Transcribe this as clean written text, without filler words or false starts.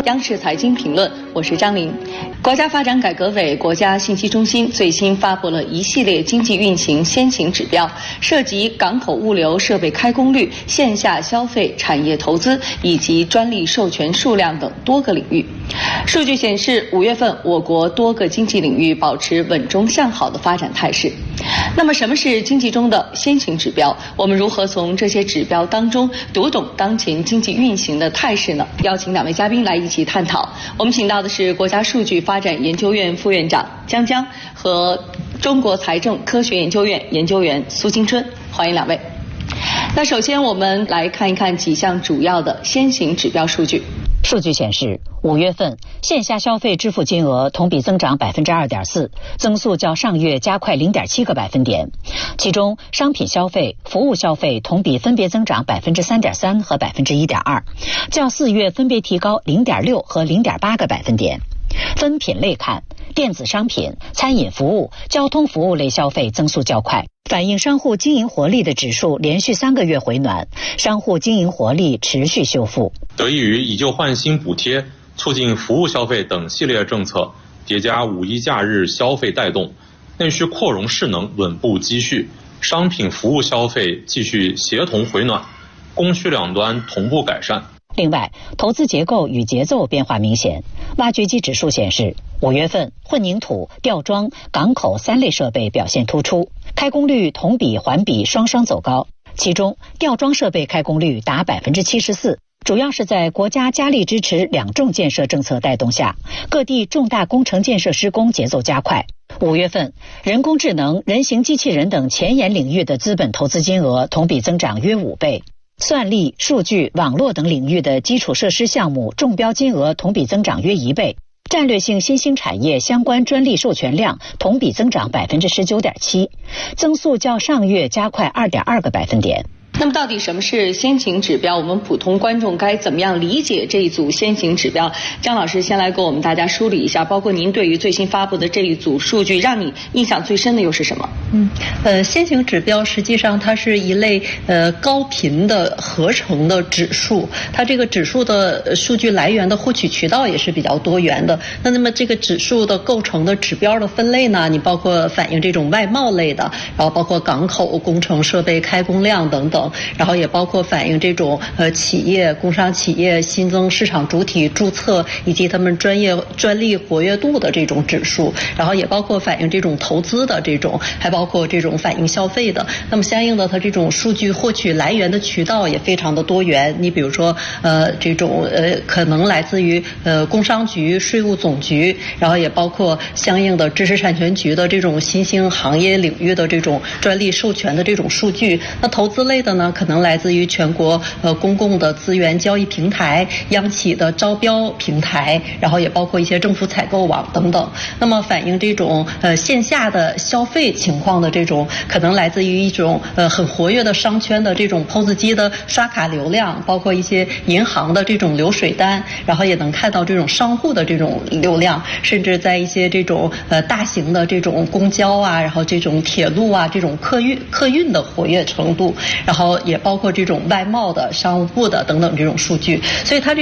央视财经评论，我是张琳。国家发展改革委、国家信息中心最新发布了一系列经济运行先行指标，涉及港口物流设备开工率、线下消费、产业投资以及专利授权数量等多个领域。数据显示，5月份我国多个经济领域保持稳中向好的发展态势。那么，什么是经济中的先行指标？我们如何从这些指标当中读懂当前经济运行的态势呢？邀请2位嘉宾来一起探讨。我们请到的是国家数据发展研究院副院长姜江和中国财政科学研究院研究员苏青春，欢迎2位。那首先我们来看一看几项主要的先行指标数据。 数据显示，5月份线下消费支付金额同比增长 2.4%， 增速较上月加快 0.7个百分点。其中，商品消费、服务消费同比分别增长 3.3% 和 1.2%， 较4月分别提高 0.6和 0.8个百分点。分品类看，电子商品、餐饮服务、交通服务类消费增速较快，反映商户经营活力的指数连续3个月回暖，商户经营活力持续修复。 得益于以旧换新补贴、促进服务消费等系列政策，叠加5一假日消费带动，内需扩容势能稳步积蓄，商品服务消费继续协同回暖，供需两端同步改善。 另外，投资结构与节奏变化明显。挖掘机指数显示，5月份混凝土、吊装、港口3类设备表现突出，开工率同比环比双双走高。其中，吊装设备开工率达 74%， 主要是在国家加力支持两重建设政策带动下，各地重大工程建设施工节奏加快。5月份，人工智能、人形机器人等前沿领域的资本投资金额同比增长约5倍。算力、数据、网络等领域的基础设施项目中标金额同比增长约1倍，战略性新兴产业相关专利授权量同比增长 19.7%， 增速较上月加快 2.2个百分点。 那么到底什么是先行指标？我们普通观众该怎么样理解这一组先行指标？姜老师先来给我们大家梳理一下，包括您对于最新发布的这一组数据，让你印象最深的又是什么？ 先行指标实际上它是一类高频的合成的指数，它这个指数的数据来源的获取渠道也是比较多元的。那么这个指数的构成的指标的分类呢，你包括反映这种外贸类的，然后包括港口工程设备开工量等等。然后也包括反映这种企业、工商企业新增市场主体注册以及他们专利活跃度的这种指数，然后也包括反映这种投资的这种，还包括这种反映消费的。那么相应的，它这种数据获取来源的渠道也非常的多元。你比如说这种可能来自于工商局、税务总局，然后也包括相应的知识产权局的这种新兴行业领域的这种专利授权的这种数据。那投资类的呢，可能来自于全国公共的资源交易平台、央企的招标平台，然后也包括一些政府采购网等等。那么反映这种线下的消费情况的这种，可能来自于一种很活跃的商圈的这种 POS 机的刷卡流量，包括一些银行的这种流水单，然后也能看到这种商户的这种流量，甚至在一些这种大型的这种公交啊，然后这种铁路啊，这种客运的活跃程度，然后也包括这种外贸的、商务部的等等这种数据，所以它这